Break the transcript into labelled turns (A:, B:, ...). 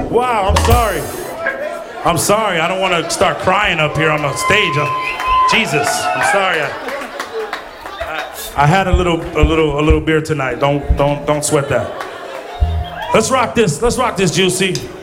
A: Wow, I'm sorry. I'm sorry. I don't want to start crying up here on the stage. Jesus, I'm sorry. I had a little beer tonight. Don't sweat that. Let's rock this. Let's rock this, Juicy.